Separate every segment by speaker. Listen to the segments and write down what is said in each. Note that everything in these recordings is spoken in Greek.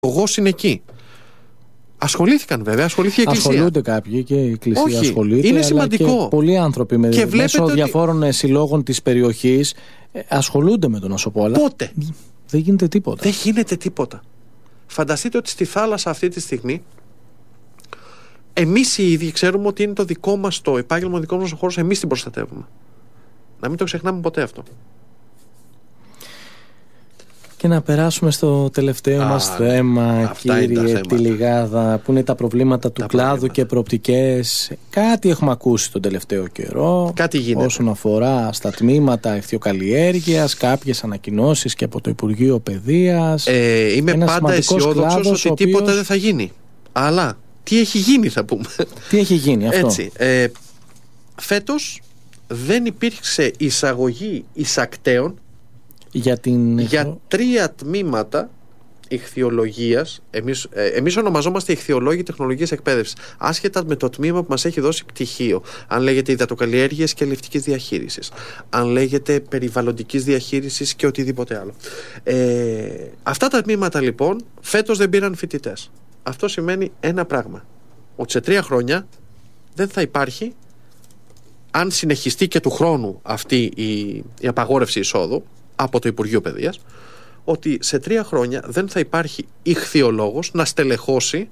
Speaker 1: λογός είναι εκεί. Ασχολήθηκαν βέβαια, ασχολήθηκε η Εκκλησία.
Speaker 2: Ασχολούνται κάποιοι και η Εκκλησία ασχολείται.
Speaker 1: Είναι
Speaker 2: αλλά
Speaker 1: σημαντικό.
Speaker 2: Και πολλοί άνθρωποι μέσω διαφόρων συλλόγων της περιοχής ασχολούνται με το νοσοπό. Αλλά
Speaker 1: πότε?
Speaker 2: Δεν γίνεται τίποτα.
Speaker 1: Δεν γίνεται τίποτα. Φανταστείτε ότι στη θάλασσα αυτή τη στιγμή εμείς οι ίδιοι ξέρουμε ότι είναι το δικό μας το επάγγελμα, ο δικό μας ο χώρος, εμείς την προστατεύουμε. Να μην το ξεχνάμε ποτέ αυτό.
Speaker 2: Και να περάσουμε στο τελευταίο μας θέμα, κύριε Τιλιγάδα, που είναι τα προβλήματα του κλάδου και προοπτικές. Κάτι έχουμε ακούσει τον τελευταίο καιρό.
Speaker 1: Κάτι γίνεται.
Speaker 2: Όσον αφορά στα τμήματα εχθειοκαλλιέργειας, κάποιες ανακοινώσεις και από το Υπουργείο Παιδείας.
Speaker 1: Είμαι πάντα αισιόδοξος ότι τίποτα δεν θα γίνει. Αλλά τι έχει γίνει, θα πούμε.
Speaker 2: Τι έχει γίνει αυτό?
Speaker 1: Έτσι, φέτος δεν υπήρξε εισαγωγή εισακτέων για 3 τμήματα ηχθειολογίας. Εμείς ονομαζόμαστε ηχθειολόγοι τεχνολογίας εκπαίδευσης, άσχετα με το τμήμα που μας έχει δώσει πτυχίο. Αν λέγεται υδατοκαλλιέργειας και αλληλευτικής διαχείρισης, αν λέγεται περιβαλλοντικής διαχείρισης και οτιδήποτε άλλο. Αυτά τα τμήματα λοιπόν φέτος δεν πήραν φοιτητές. Αυτό σημαίνει ένα πράγμα, ότι σε 3 χρόνια δεν θα υπάρχει, αν συνεχιστεί και του χρόνου αυτή η απαγόρευση εισόδου από το Υπουργείο Παιδείας, ότι σε 3 χρόνια δεν θα υπάρχει ηχθειολόγος να στελεχώσει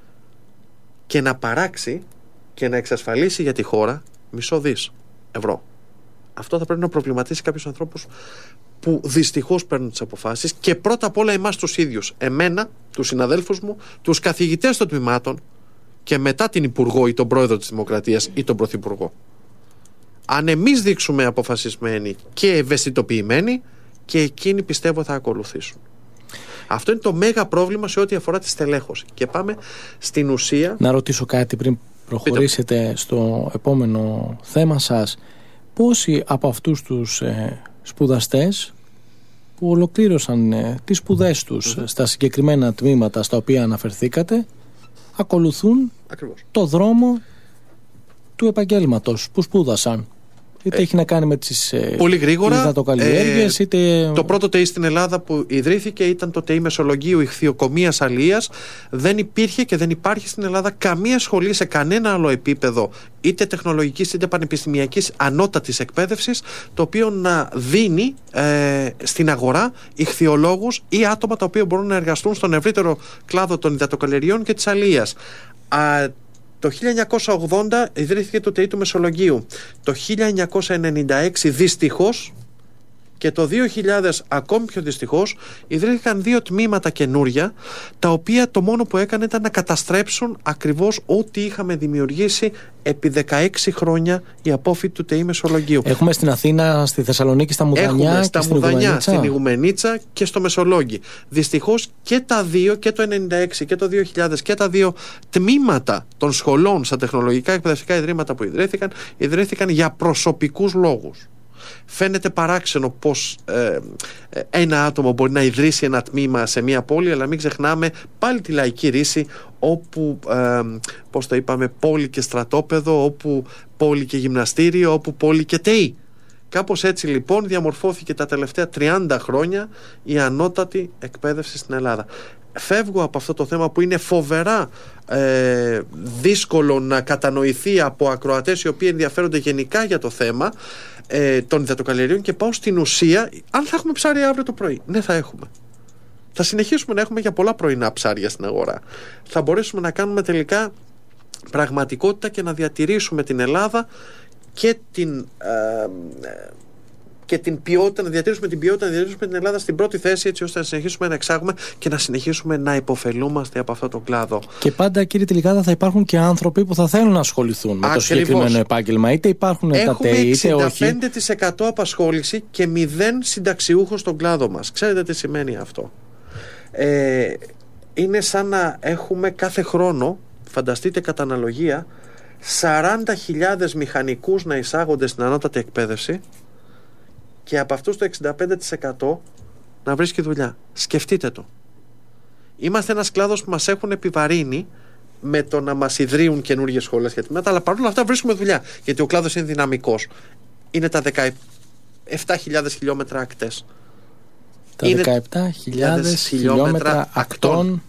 Speaker 1: και να παράξει και να εξασφαλίσει για τη χώρα μισό δις ευρώ. Αυτό θα πρέπει να προβληματίσει κάποιους ανθρώπους που δυστυχώς παίρνουν τις αποφάσεις, και πρώτα απ' όλα εμάς τους ίδιους, εμένα, τους συναδέλφους μου, τους καθηγητές των τμήματων, και μετά την Υπουργό ή τον Πρόεδρο της Δημοκρατίας ή τον Πρωθυπουργό. Αν εμείς δείξουμε αποφασισμένοι και ευαισθητοποιημένοι, και εκείνοι πιστεύω θα ακολουθήσουν. Αυτό είναι το μέγα πρόβλημα σε ό,τι αφορά τη στελέχωση. Και πάμε στην ουσία.
Speaker 2: Να ρωτήσω κάτι πριν προχωρήσετε στο επόμενο θέμα σας. Πόσοι από αυτούς τους σπουδαστές που ολοκλήρωσαν τις σπουδές τους στα συγκεκριμένα τμήματα στα οποία αναφερθήκατε ακολουθούν το δρόμο του επαγγέλματος που σπούδασαν? Είτε έχει να κάνει με τις
Speaker 1: πολύ γρήγορα,
Speaker 2: υδατοκαλλιέργειες, είτε...
Speaker 1: Το πρώτο ΤΕΙ στην Ελλάδα που ιδρύθηκε ήταν το ΤΕΙ Μεσολογγίου Ηχθειοκομείας Αλίας. Δεν υπήρχε και δεν υπάρχει στην Ελλάδα καμία σχολή σε κανένα άλλο επίπεδο, είτε τεχνολογικής είτε πανεπιστημιακής ανώτατης εκπαίδευσης, το οποίο να δίνει στην αγορά ηχθειολόγους ή άτομα τα οποία μπορούν να εργαστούν στον ευρύτερο κλάδο των υδατοκαλλιεργειών και της αλίας. Το 1980 ιδρύθηκε το ΤΕΙ του Μεσολογγίου. Το 1996 δυστυχώς, και το 2000 ακόμη πιο δυστυχώς, ιδρύθηκαν 2 τμήματα καινούρια, τα οποία το μόνο που έκανε ήταν να καταστρέψουν ακριβώς ό,τι είχαμε δημιουργήσει επί 16 χρόνια οι απόφοιτοι του ΤΕΙ Μεσολογγίου.
Speaker 2: Έχουμε στην Αθήνα, στη Θεσσαλονίκη, στα Μουδανιά.
Speaker 1: Έχουμε στα Μουδανιά, στην Ιγουμενίτσα και στο Μεσολόγγι. Δυστυχώς και τα 2, και το 1996 και το 2000, και τα 2 τμήματα των σχολών στα τεχνολογικά εκπαιδευτικά ιδρύματα που ιδρύθηκαν για προσωπικούς λόγους. Φαίνεται παράξενο πως ένα άτομο μπορεί να ιδρύσει ένα τμήμα σε μια πόλη, αλλά μην ξεχνάμε πάλι τη λαϊκή ρίση, όπου πώς το είπαμε, πόλη και στρατόπεδο, όπου πόλη και γυμναστήριο, όπου πόλη και ΤΕΙ. Κάπως έτσι λοιπόν διαμορφώθηκε τα τελευταία 30 χρόνια η ανώτατη εκπαίδευση στην Ελλάδα. Φεύγω από αυτό το θέμα που είναι φοβερά δύσκολο να κατανοηθεί από ακροατές οι οποίοι ενδιαφέρονται γενικά για το θέμα των υδατοκαλλιεργειών, και πάω στην ουσία. Αν θα έχουμε ψάρια αύριο το πρωί? Ναι, θα έχουμε. Θα συνεχίσουμε να έχουμε για πολλά πρωινά ψάρια στην αγορά. Θα μπορέσουμε να κάνουμε τελικά πραγματικότητα και να διατηρήσουμε την Ελλάδα και την ποιότητα, να διατηρήσουμε την ποιότητα, να διατηρήσουμε την Ελλάδα στην πρώτη θέση, έτσι ώστε να συνεχίσουμε να εξάγουμε και να συνεχίσουμε να υποφελούμαστε από αυτό το κλάδο. Και πάντα, κύριε Τιλιγάδα, θα υπάρχουν και άνθρωποι που θα θέλουν να ασχοληθούν με το συγκεκριμένο επάγγελμα. Είτε υπάρχουν τα ΤΕΙ, είτε όχι. Έχουμε 65% απασχόληση και 0 συνταξιούχος στον κλάδο μας. Ξέρετε τι σημαίνει αυτό? Είναι σαν να έχουμε κάθε χρόνο, φανταστείτε κατά αναλογία, 40.000 μηχανικούς να εισάγονται στην ανώτατη εκπαίδευση, και από αυτούς το 65% να βρίσκει δουλειά. Σκεφτείτε το. Είμαστε ένας κλάδος που μας έχουν επιβαρύνει με το να μας ιδρύουν καινούργιες σχολές και τμήματα, αλλά παρόλα αυτά βρίσκουμε δουλειά, γιατί ο κλάδος είναι δυναμικός. Είναι τα 17.000 χιλιόμετρα ακτές. Τα 17.000 χιλιόμετρα ακτών